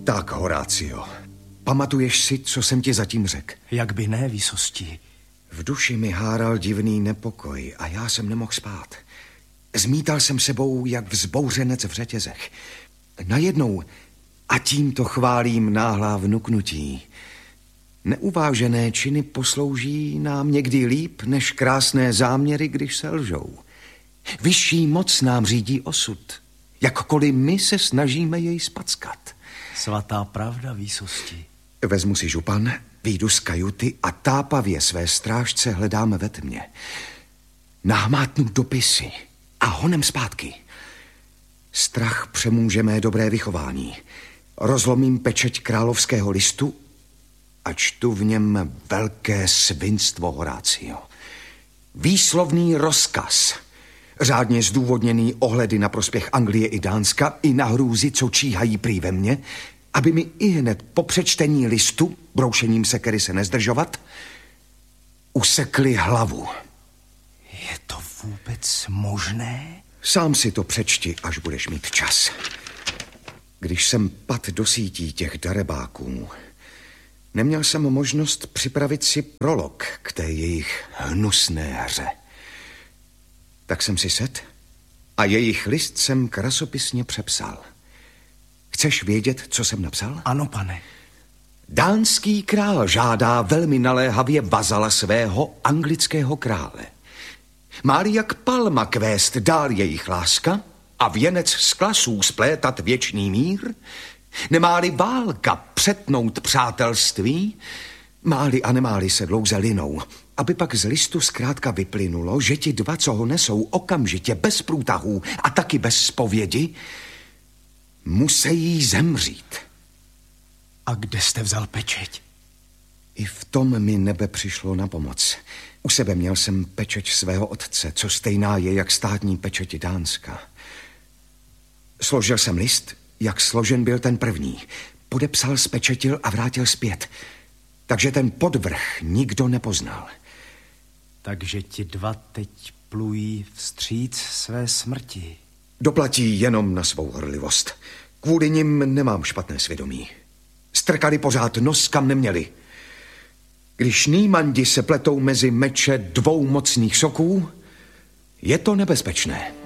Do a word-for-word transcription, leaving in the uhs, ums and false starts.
Tak, Horácio, pamatuješ si, co jsem ti zatím řekl? Jak by ne, výsosti. V duši mi háral divný nepokoj a já jsem nemohl spát. Zmítal jsem sebou jak vzbouřenec v řetězech. Najednou, a tímto chválím náhlá vnuknutí, neuvážené činy poslouží nám někdy líp než krásné záměry, když se lžou. Vyšší moc nám řídí osud, jakkoliv my se snažíme jej spackat. Svatá pravda, výsosti. Vezmu si župan, vyjdu z kajuty a tápavě své strážce hledáme ve tmě. Nahmátnu dopisy a honem zpátky. Strach přemůže mé dobré vychování. Rozlomím pečeť královského listu a čtu v něm velké svinstvo, Horácio. Výslovný rozkaz, řádně zdůvodněný ohledy na prospěch Anglie i Dánska i na hrůzy, co číhají prý ve mně, aby mi i hned po přečtení listu, broušením sekery se nezdržovat, usekli hlavu. Je to vůbec možné? Sám si to přečti, až budeš mít čas. Když jsem padl do sítí těch darebáků, neměl jsem možnost připravit si prolog k té jejich hnusné hře. Tak jsem si sedl a jejich list jsem krasopisně přepsal. Chceš vědět, co jsem napsal? Ano, pane. Dánský král žádá velmi naléhavě vazala svého anglického krále. Má-li jak palma kvést dál jejich láska a věnec z klasů splétat věčný mír, nemá-li válka přetnout přátelství, má-li a nemá-li se dlouze linou, aby pak z listu zkrátka vyplynulo, že ti dva, co ho nesou okamžitě bez průtahů a taky bez zpovědi, musejí zemřít. A kde jste vzal pečeť? I v tom mi nebe přišlo na pomoc. U sebe měl jsem pečeť svého otce, co stejná je jak státní pečeť Dánska. Složil jsem list, jak složen byl ten první. Podepsal, spečetil a vrátil zpět. Takže ten podvrh nikdo nepoznal. Takže ti dva teď plují vstříc své smrti. Doplatí jenom na svou horlivost. Kvůli nim nemám špatné svědomí. Strkali pořád nos, kam neměli. Když nýmandi se pletou mezi meče dvou mocných soků, je to nebezpečné.